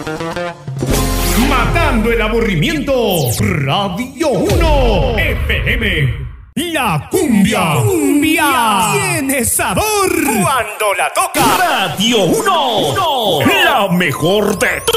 Matando el aburrimiento. Radio 1 FM. La cumbia. Cumbia. Tiene sabor. Cuando la toca. Radio 1. La mejor de